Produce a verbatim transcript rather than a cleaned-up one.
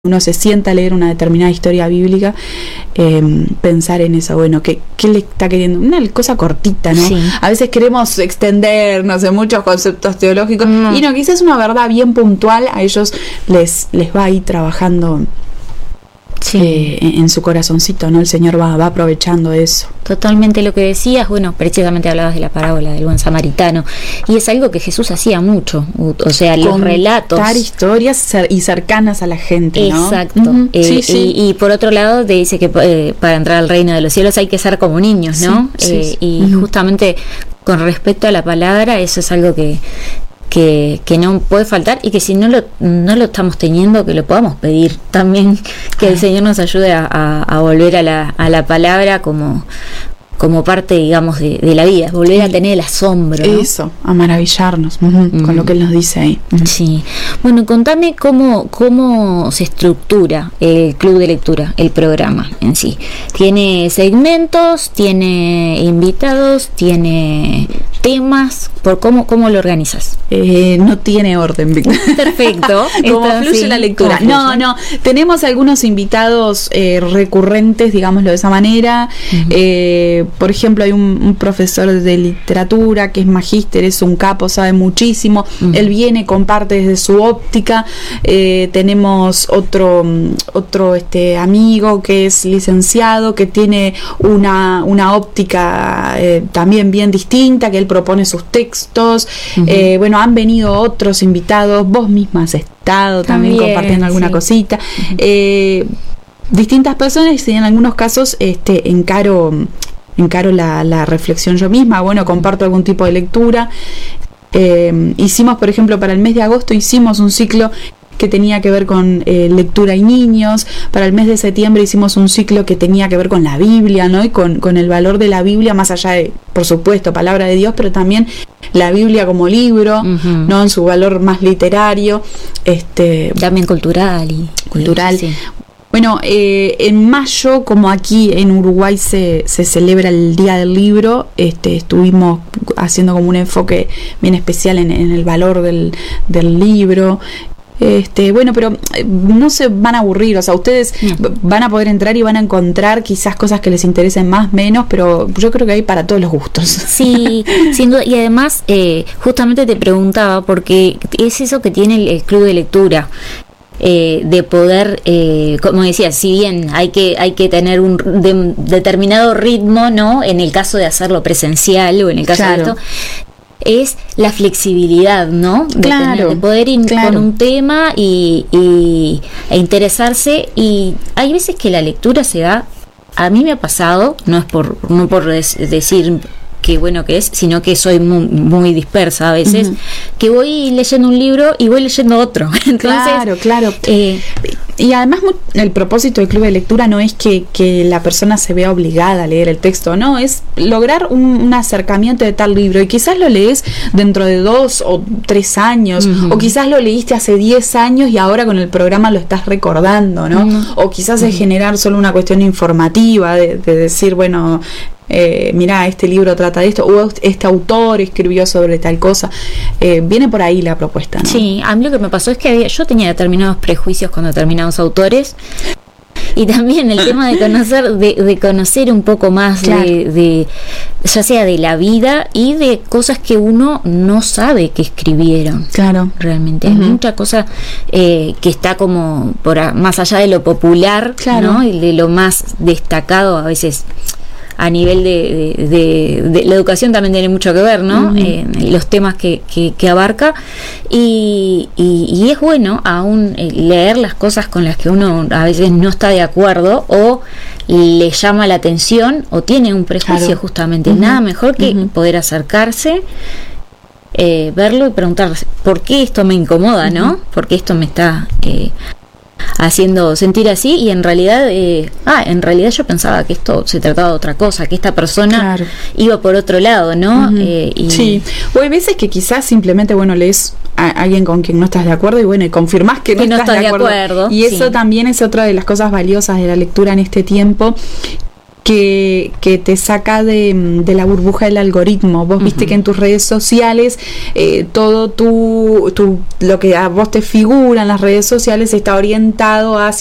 uno se sienta a leer una determinada historia bíblica, eh, pensar en eso, bueno, ¿qué, qué le está queriendo? Una cosa cortita, ¿no? Sí. A veces queremos extendernos en muchos conceptos teológicos, mm. y no, quizás una verdad bien puntual a ellos les, les va a ir trabajando. Sí. Eh, en su corazoncito, ¿no? El Señor va, va aprovechando eso. Totalmente lo que decías, bueno, precisamente hablabas de la parábola del buen samaritano, y es algo que Jesús hacía mucho, o sea, los Contar relatos. Contar historias y cercanas a la gente, ¿no? Exacto. Uh-huh. eh, sí, sí. Y, y por otro lado te dice que eh, para entrar al reino de los cielos hay que ser como niños, ¿no? Sí, sí, eh, sí. Y uh-huh. justamente con respecto a la palabra, eso es algo que Que, que no puede faltar, y que si no lo no lo estamos teniendo, que lo podamos pedir también, que el Señor nos ayude a, a, a volver a la, a la palabra como como parte, digamos, de, de la vida, volver a tener el asombro, ¿no? Eso, a maravillarnos uh-huh, mm. con lo que Él nos dice ahí. Uh-huh. Sí. Bueno, contame cómo, cómo se estructura el club de lectura, el programa en sí. ¿Tiene segmentos? ¿Tiene invitados? ¿Tiene temas? ¿Por cómo, cómo lo organizas? Eh, no tiene orden, Víctor. Perfecto. Como fluye sí, la lectura. No, no. Tenemos algunos invitados eh, recurrentes, digámoslo de esa manera. Uh-huh. Eh, por ejemplo, hay un, un profesor de literatura que es magíster, es un capo, sabe muchísimo. Uh-huh. Él viene, comparte desde su óptica. Eh, tenemos otro otro este amigo que es licenciado, que tiene una, una óptica eh, también bien distinta, que él propone sus textos. Uh-huh. Eh, bueno, han venido otros invitados, vos misma has estado también, también compartiendo alguna sí. cosita. Uh-huh. Eh, distintas personas, y en algunos casos este encaro encaro la, la reflexión yo misma, bueno, comparto algún tipo de lectura. Eh, hicimos, por ejemplo, para el mes de agosto hicimos un ciclo que tenía que ver con eh, lectura y niños. Para el mes de septiembre hicimos un ciclo que tenía que ver con la Biblia, ¿no? Y con, con el valor de la Biblia, más allá de, por supuesto, palabra de Dios, pero también la Biblia como libro, uh-huh. ¿no? En su valor más literario. Este, también cultural. y Cultural. Sí. Bueno, eh, en mayo, como aquí en Uruguay se, se celebra el Día del Libro, este, estuvimos haciendo como un enfoque bien especial en, en el valor del, del libro. Este, bueno, pero no se van a aburrir, o sea, ustedes no. van a poder entrar y van a encontrar quizás cosas que les interesen más, menos, pero yo creo que hay para todos los gustos. Sí, sin duda, y además eh, justamente te preguntaba, porque es eso que tiene el, el club de lectura. Eh, de poder, eh, como decía, si bien hay que hay que tener un de, determinado ritmo, ¿no? En el caso de hacerlo presencial o en el caso claro. de esto, es la flexibilidad, ¿no? De, claro, tener, de poder ir claro. con un tema y, y e interesarse, y hay veces que la lectura se da, a mí me ha pasado, no es por no por des, decir qué bueno que es, sino que soy muy, muy dispersa a veces, uh-huh. que voy leyendo un libro y voy leyendo otro. Entonces, claro, claro. Eh, y además el propósito del club de lectura no es que, que la persona se vea obligada a leer el texto, no, es lograr un, un acercamiento de tal libro, y quizás lo lees dentro de dos o tres años, uh-huh. o quizás lo leíste hace diez años y ahora con el programa lo estás recordando, ¿no? Uh-huh. O quizás uh-huh. es generar solo una cuestión informativa de, de decir, bueno, Eh, mirá, este libro trata de esto, o este autor escribió sobre tal cosa. Eh, viene por ahí la propuesta, ¿no? Sí, a mí lo que me pasó es que había, yo tenía determinados prejuicios con determinados autores, y también el tema de conocer de, de conocer un poco más claro. de, de ya sea de la vida y de cosas que uno no sabe que escribieron. Claro. Realmente uh-huh. hay mucha cosa eh, que está como por a, más allá de lo popular, claro. ¿no? Y de lo más destacado a veces. A nivel de, de, de, de la educación también tiene mucho que ver, ¿no? Uh-huh. Eh, los temas que, que, que abarca, y, y, y es bueno aún leer las cosas con las que uno a veces no está de acuerdo, o le llama la atención, o tiene un prejuicio, claro. justamente. Uh-huh. Nada mejor que uh-huh. poder acercarse, eh, verlo y preguntarse, ¿por qué esto me incomoda, uh-huh. no? ¿Por qué esto me está eh, haciendo sentir así? Y en realidad eh, ah en realidad yo pensaba que esto se trataba de otra cosa, que esta persona claro. iba por otro lado, ¿no? Uh-huh. eh, y sí, o hay veces que quizás simplemente, bueno, lees a alguien con quien no estás de acuerdo y bueno, y confirmás que no, que no estás, estás de acuerdo, de acuerdo y eso sí. también es otra de las cosas valiosas de la lectura en este tiempo, que, que te saca de, de la burbuja del algoritmo. Vos uh-huh. viste que en tus redes sociales eh, todo tu, tu, lo que a vos te figura en las redes sociales está orientado hacia